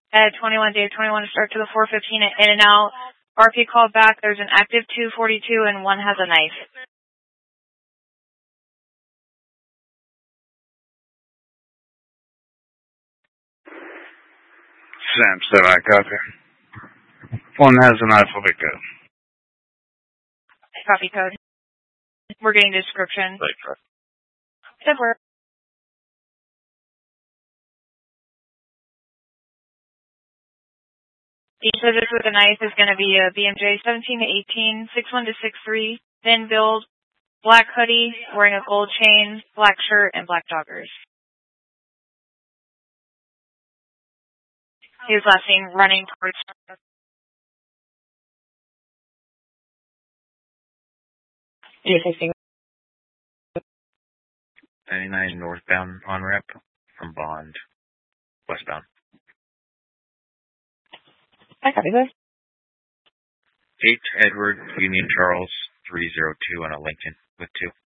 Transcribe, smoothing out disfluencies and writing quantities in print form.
at 21, Dave 21 to start to the 415 in and out. RP called back. There's an active 242 and one has a knife. Sam, said I copy. One has a knife, will be good. Copy code. We're getting description. Good work. Each subject with a knife is going to be a BMJ 17 to 18, 6'1 to 6'3, thin build, black hoodie, wearing a gold chain, black shirt, and black joggers. He was last seen running towards 99 northbound on ramp from Bond, westbound. I copy this. 8 Edward Union Charles 302 on a Lincoln with 2.